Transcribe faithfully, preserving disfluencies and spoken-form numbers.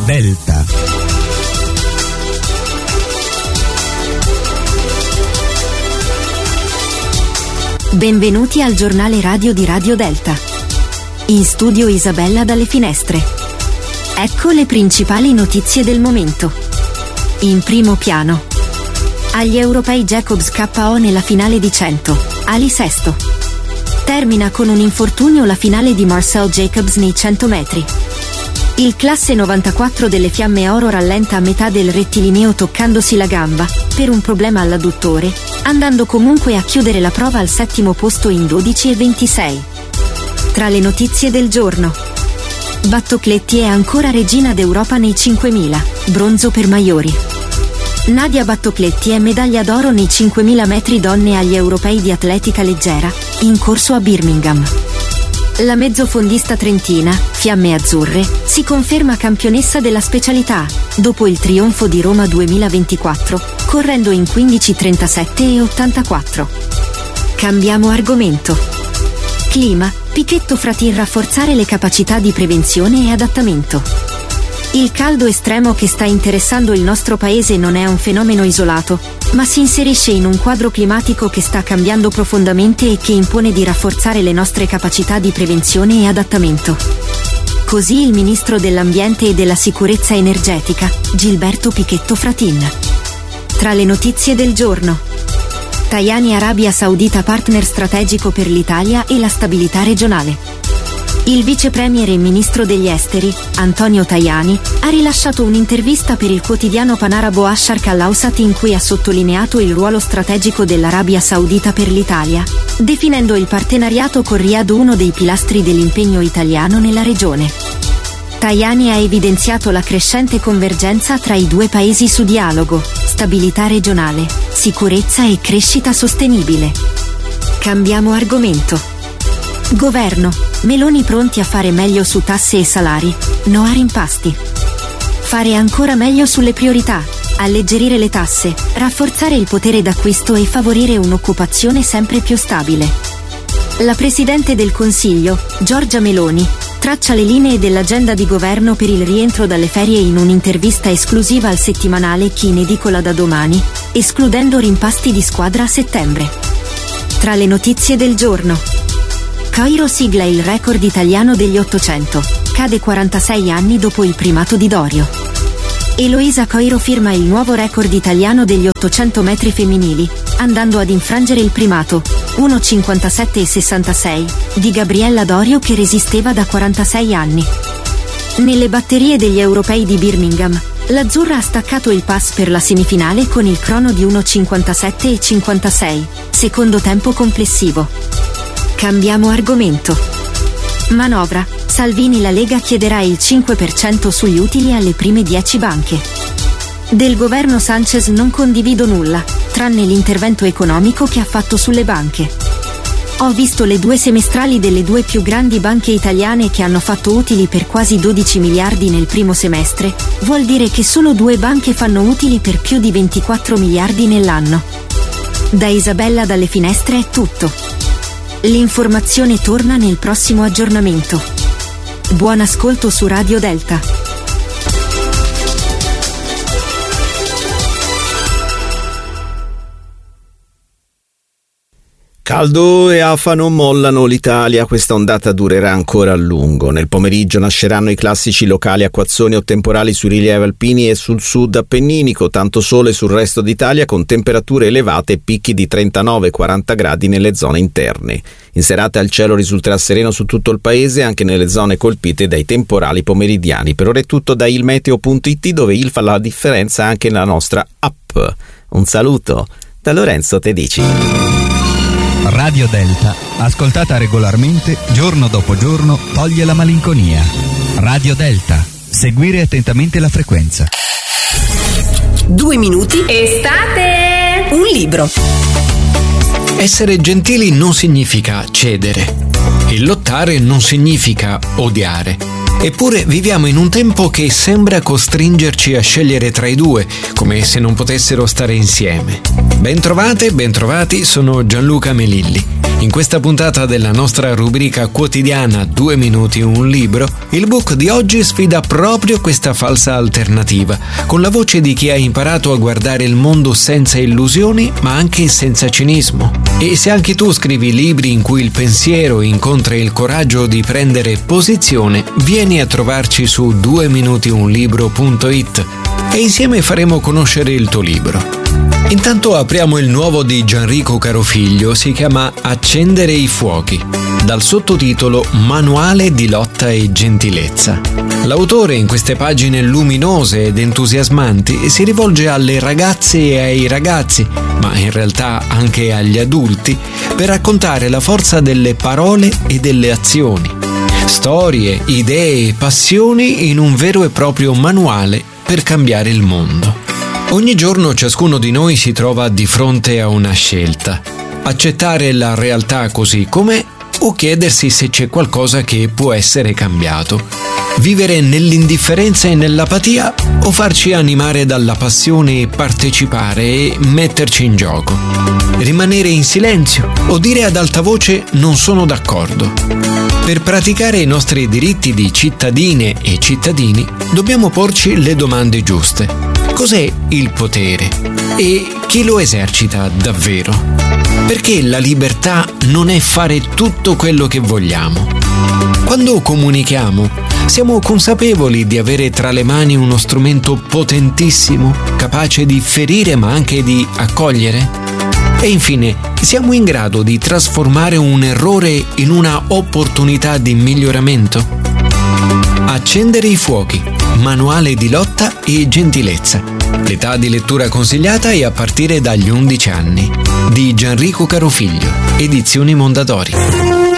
Delta. Benvenuti al giornale radio di Radio Delta. In studio Isabella dalle finestre. Ecco le principali notizie del momento. In primo piano. Agli europei Jacobs K O nella finale di cento, Ali sesto. Termina con un infortunio la finale di Marcel Jacobs nei cento metri. Il classe novantaquattro delle Fiamme Oro rallenta a metà del rettilineo toccandosi la gamba, per un problema all'adduttore, andando comunque a chiudere la prova al settimo posto in dodici e ventisei. Tra le notizie del giorno. Battocletti è ancora regina d'Europa nei cinquemila, bronzo per Maiori. Nadia Battocletti è medaglia d'oro nei cinquemila metri donne agli europei di atletica leggera, in corso a Birmingham. La mezzofondista trentina, Fiamme Azzurre, si conferma campionessa della specialità, dopo il trionfo di Roma duemilaventiquattro, correndo in quindici trentasette e ottantaquattro. Cambiamo argomento. Clima, Pichetto Fratin rafforzare le capacità di prevenzione e adattamento. Il caldo estremo che sta interessando il nostro paese non è un fenomeno isolato, ma si inserisce in un quadro climatico che sta cambiando profondamente e che impone di rafforzare le nostre capacità di prevenzione e adattamento. Così il ministro dell'Ambiente e della Sicurezza Energetica, Gilberto Pichetto Fratin. Tra le notizie del giorno. Tajani Arabia Saudita partner strategico per l'Italia e la stabilità regionale. Il vice premier e ministro degli esteri, Antonio Tajani, ha rilasciato un'intervista per il quotidiano panarabo Asharq al-Awsat in cui ha sottolineato il ruolo strategico dell'Arabia Saudita per l'Italia, definendo il partenariato con Riyadh uno dei pilastri dell'impegno italiano nella regione. Tajani ha evidenziato la crescente convergenza tra i due paesi su dialogo, stabilità regionale, sicurezza e crescita sostenibile. Cambiamo argomento. Governo, Meloni pronti a fare meglio su tasse e salari, no a rimpasti. Fare ancora meglio sulle priorità, alleggerire le tasse, rafforzare il potere d'acquisto e favorire un'occupazione sempre più stabile. La Presidente del Consiglio, Giorgia Meloni, traccia le linee dell'agenda di governo per il rientro dalle ferie in un'intervista esclusiva al settimanale Chi in edicola da domani, escludendo rimpasti di squadra a settembre. Tra le notizie del giorno. Coiro sigla il record italiano degli ottocento, cade quarantasei anni dopo il primato di Dorio. Eloisa Coiro firma il nuovo record italiano degli ottocento metri femminili, andando ad infrangere il primato, uno cinquantasette e sessantasei, di Gabriella Dorio che resisteva da quarantasei anni. Nelle batterie degli europei di Birmingham, l'azzurra ha staccato il pass per la semifinale con il crono di uno cinquantasette e cinquantasei, secondo tempo complessivo. Cambiamo argomento. Manovra, Salvini la Lega chiederà il cinque per cento sugli utili alle prime dieci banche. Del governo Sanchez non condivido nulla, tranne l'intervento economico che ha fatto sulle banche. Ho visto le due semestrali delle due più grandi banche italiane che hanno fatto utili per quasi dodici miliardi nel primo semestre, vuol dire che solo due banche fanno utili per più di ventiquattro miliardi nell'anno. Da Isabella dalle finestre è tutto. L'informazione torna nel prossimo aggiornamento. Buon ascolto su Radio Delta. Caldo e afa non mollano l'Italia, questa ondata durerà ancora a lungo. Nel pomeriggio nasceranno i classici locali acquazzoni o temporali sui rilievi alpini e sul sud appenninico, tanto sole sul resto d'Italia con temperature elevate e picchi di trentanove quaranta gradi nelle zone interne. In serata il cielo risulterà sereno su tutto il paese, anche nelle zone colpite dai temporali pomeridiani. Per ora è tutto da ilmeteo punto it, dove il fa la differenza anche nella nostra app. Un saluto da Lorenzo Tedici. Radio Delta, ascoltata regolarmente, giorno dopo giorno, toglie la malinconia. Radio Delta, seguire attentamente la frequenza. Due minuti. Estate! Un libro. Essere gentili non significa cedere. E lottare non significa odiare. Eppure viviamo in un tempo che sembra costringerci a scegliere tra i due, come se non potessero stare insieme. Bentrovate, bentrovati, sono Gianluca Melilli. In questa puntata della nostra rubrica quotidiana Due minuti un libro, il book di oggi sfida proprio questa falsa alternativa, con la voce di chi ha imparato a guardare il mondo senza illusioni ma anche senza cinismo. E se anche tu scrivi libri in cui il pensiero incontra il coraggio di prendere posizione, vieni a trovarci su due minuti un libro punto it e insieme faremo conoscere il tuo libro. Intanto apriamo il nuovo di Gianrico Carofiglio, si chiama Accendere i fuochi, dal sottotitolo Manuale di lotta e gentilezza. L'autore, in queste pagine luminose ed entusiasmanti, si rivolge alle ragazze e ai ragazzi, ma in realtà anche agli adulti, per raccontare la forza delle parole e delle azioni. Storie, idee, passioni in un vero e proprio manuale per cambiare il mondo. Ogni giorno ciascuno di noi si trova di fronte a una scelta: accettare la realtà così com'è o chiedersi se c'è qualcosa che può essere cambiato. Vivere nell'indifferenza e nell'apatia o farci animare dalla passione e partecipare e metterci in gioco. Rimanere in silenzio o dire ad alta voce non sono d'accordo. Per praticare i nostri diritti di cittadine e cittadini dobbiamo porci le domande giuste. Cos'è il potere? E chi lo esercita davvero? Perché la libertà non è fare tutto quello che vogliamo? Quando comunichiamo, siamo consapevoli di avere tra le mani uno strumento potentissimo, capace di ferire ma anche di accogliere? E infine, siamo in grado di trasformare un errore in una opportunità di miglioramento? Accendere i fuochi, manuale di lotta e gentilezza. L'età di lettura consigliata è a partire dagli undici anni. Di Gianrico Carofiglio, Edizioni Mondadori.